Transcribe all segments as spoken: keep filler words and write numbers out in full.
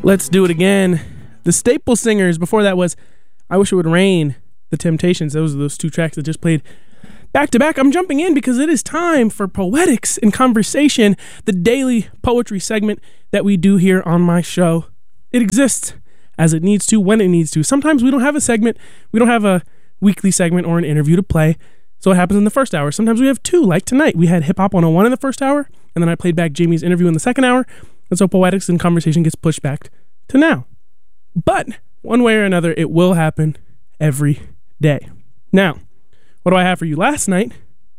Let's Do It Again. The Staple Singers. Before that was I Wish It Would Rain, The Temptations. Those are those two tracks that just played back to back. I'm jumping in because it is time for Poetics in Conversation, the daily poetry segment that we do here on my show. It exists as it needs to, when it needs to. Sometimes we don't have a segment. We don't have a weekly segment or an interview to play. So it happens in the first hour. Sometimes we have two, like tonight. We had Hip Hop one oh one in the first hour, and then I played back Jamie's interview in the second hour. And so Poetics in Conversation gets pushed back to now. But one way or another, it will happen every day. Now, what do I have for you? Last night,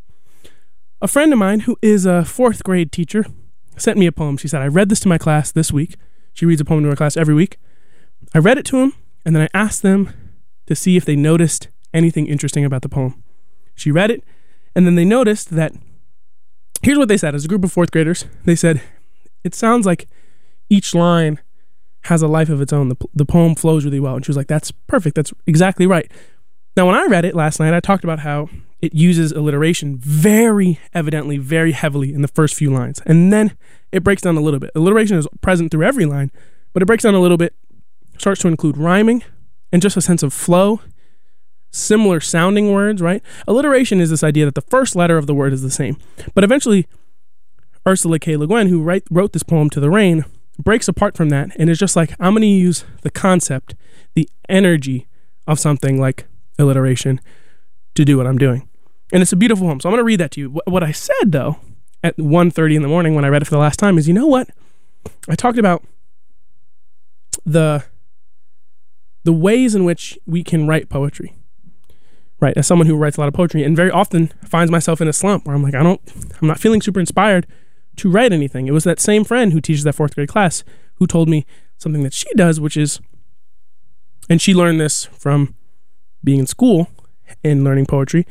a friend of mine who is a fourth grade teacher sent me a poem. She said, I read this to my class this week. She reads a poem to her class every week. I read it to them, and then I asked them to see if they noticed anything interesting about the poem. She read it, and then they noticed that, here's what they said. As a group of fourth graders, they said, it sounds like each line has a life of its own. The, the poem flows really well. And she was like, that's perfect. That's exactly right. Now, when I read it last night, I talked about how it uses alliteration very evidently, very heavily in the first few lines. And then it breaks down a little bit. Alliteration is present through every line, but it breaks down a little bit, starts to include rhyming and just a sense of flow, similar sounding words, right? Alliteration is this idea that the first letter of the word is the same. But eventually, Ursula K. Le Guin, who write, wrote this poem, To the Rain, breaks apart from that and is just like, I'm going to use the concept, the energy of something like alliteration to do what I'm doing. And it's a beautiful poem. So I'm going to read that to you. What, what I said, though, at one thirty in the morning when I read it for the last time is, you know what? I talked about the the ways in which we can write poetry, right? As someone who writes a lot of poetry and very often finds myself in a slump where I'm like, I don't, I'm not feeling super inspired to write anything. It was that same friend who teaches that fourth grade class who told me something that she does, which is, and she learned this from being in school and learning poetry,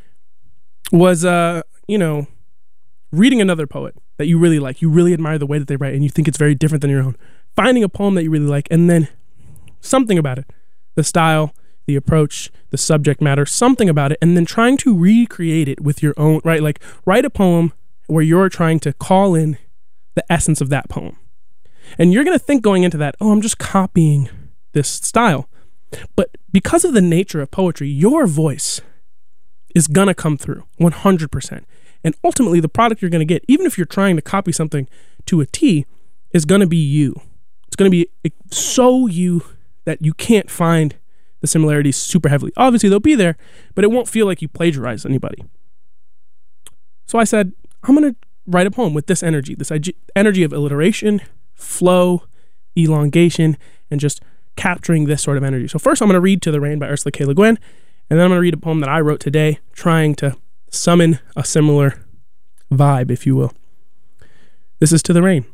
was, uh, you know, reading another poet that you really like. You really admire the way that they write and you think it's very different than your own. Finding a poem that you really like and then something about it, the style, the approach, the subject matter, something about it, and then trying to recreate it with your own, right? Like write a poem where you're trying to call in the essence of that poem. And you're going to think going into that, oh, I'm just copying this style. But because of the nature of poetry, your voice is going to come through one hundred percent. And ultimately, the product you're going to get, even if you're trying to copy something to a T, is going to be you. It's going to be so you that you can't find the similarities super heavily. Obviously, they'll be there, but it won't feel like you plagiarize anybody. So I said, I'm going to write a poem with this energy, this energy of alliteration, flow, elongation, and just capturing this sort of energy. So first I'm going to read To the Rain by Ursula K. Le Guin, and then I'm going to read a poem that I wrote today, trying to summon a similar vibe, if you will. This is To the Rain.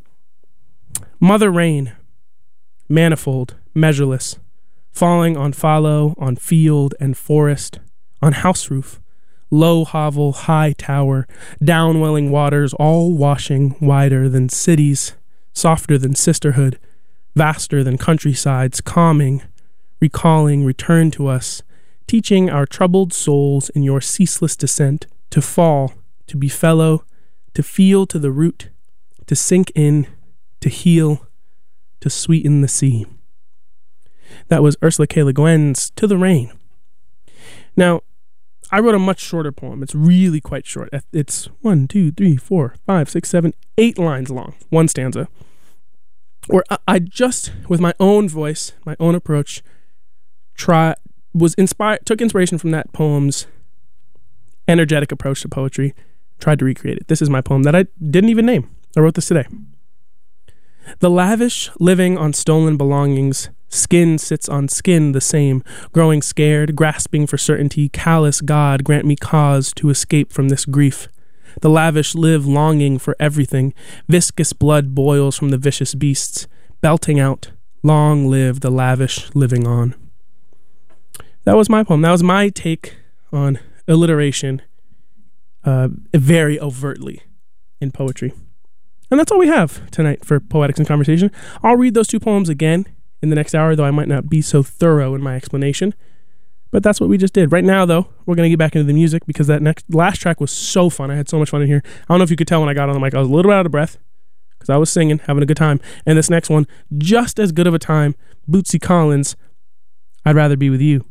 Mother Rain, manifold, measureless, falling on fallow, on field and forest, on house roof, low hovel, high tower, downwelling waters, all washing, wider than cities, softer than sisterhood, vaster than countrysides, calming, recalling, return to us, teaching our troubled souls in your ceaseless descent to fall, to be fellow, to feel to the root, to sink in, to heal, to sweeten the sea. That was Ursula K. Le Guin's To the Rain. Now, I wrote a much shorter poem. It's really quite short. It's one, two, three, four, five, six, seven, eight lines long, one stanza, where I just, with my own voice, my own approach, try was inspired, took inspiration from that poem's energetic approach to poetry, tried to recreate it. This is my poem that I didn't even name. I wrote this today. The lavish living on stolen belongings, skin sits on skin the same, growing scared, grasping for certainty, callous God, grant me cause to escape from this grief. The lavish live longing for everything, viscous blood boils from the vicious beasts, belting out, long live the lavish living on. That was my poem. That was my take on alliteration, uh, very overtly in poetry. And that's all we have tonight for Poetics in Conversation. I'll read those two poems again in the next hour, though I might not be so thorough in my explanation. But that's what we just did. Right now, though, we're going to get back into the music because that next last track was so fun. I had so much fun in here. I don't know if you could tell when I got on the mic. I was a little bit out of breath because I was singing, having a good time. And this next one, just as good of a time, Bootsy Collins, I'd Rather Be With You.